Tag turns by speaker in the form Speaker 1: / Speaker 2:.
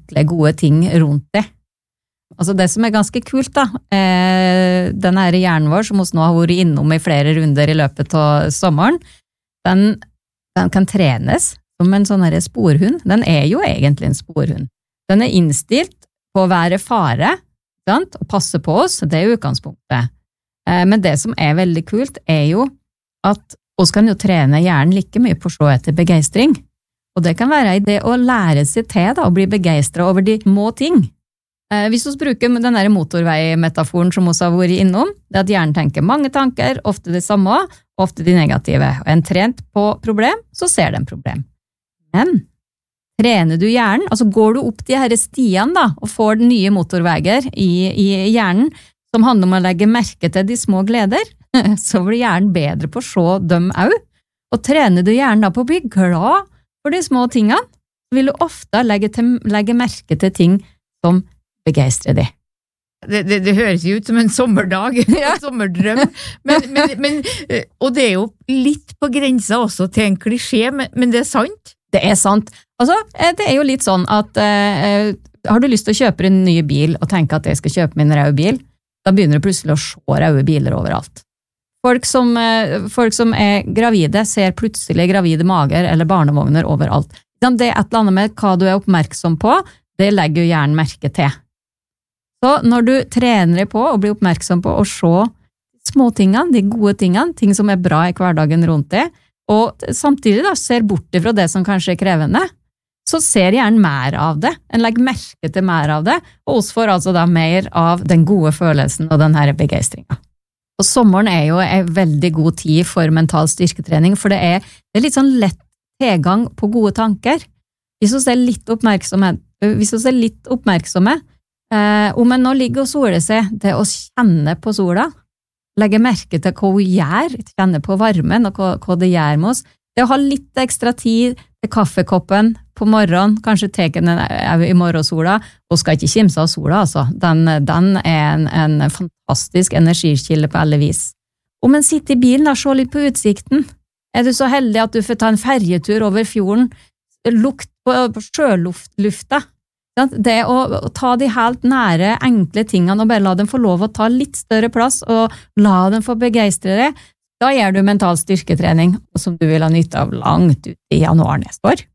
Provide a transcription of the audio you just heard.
Speaker 1: enkle, gode ting rundt det. Altså det som ganske kult da, den her hjernen vår, som oss nå har vært innom i flere runder i løpet av sommeren, den kan trenes som en sånn her sporhund. Den jo egentlig en sporhund. Den innstilt på å være fare, sant? Og passe på oss, det utgangspunktet. Men det som veldig kult jo at oss kan jo trene hjernen like mye på å se etter begeistring. Og det kan være i det å lære seg til da, å bli begeistret over de små ting. Hvis vi bruker den der motorveimetaforen som vi har vært innom, det at hjernen tenker mange tanker, ofte det samme, ofte de negative. Og en trent på problem, så ser den problem. Men trener du hjernen, altså går du opp de her stiene da, og får nye motorveier i hjernen, som handler om å legge merke til de små gleder, så blir hjernen bedre på å se dem også. Og trener du hjernen da på å bli glad for de små tingene, vil du ofte legge merke til ting som begeistrer de.
Speaker 2: Det høres jo ut som en sommerdag, en sommerdrøm, men, og det jo litt på grensa også til en klisjé, men det sant?
Speaker 1: Det sant. Altså, det jo litt sånn at har du lyst til å kjøpe en ny bil og tenke at jeg skal kjøpe min røde bil, da begynner du plutselig å se røde biler overalt. Folk som gravide ser plutselig gravide mager eller barnevogner overalt. Det et eller annet med hva du oppmerksom på, det legger jo hjernen merke til. Så når du trener deg på og blir oppmerksom på å se små tingene, de gode tingene, ting som bra i hverdagen rundt deg, og samtidig da ser bort fra det som kanskje krevende, så ser hjernen mer av det, en legger merke til mer av det, og oss får altså da mer av den gode følelsen og den her begeistringen. Og sommeren jo en veldig god tid for mental styrketrening, for det litt sånn lett tilgang på gode tanker. Hvis vi litt oppmerksomme, om en nå ligger og soler seg, det å kjenne på sola, legge merke til hva hun gjør, kjenne på varmen og hva det gjør med oss, det å ha litt ekstra tid til kaffekoppen på morgenen, kanskje teke den i morgensola, og skal ikke kimse av sola, altså. Den en fantastisk energikilde på alle vis. Om en sitter i bilen og ser litt på utsikten, du så heldig at du får ta en ferjetur over fjorden, lukt på sjølufta, det å ta de helt nære, enkle tingene og bare la dem få lov å ta litt større plass og la dem få begeistre deg, da gjør du mental styrketrening som du vil ha nytte av langt ut i januar neste år.